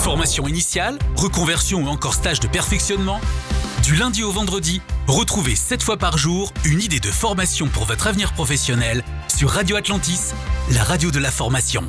Formation initiale, reconversion ou encore stage de perfectionnement ? Du lundi au vendredi, retrouvez 7 fois par jour une idée de formation pour votre avenir professionnel sur Radio Atlantis, la radio de la formation.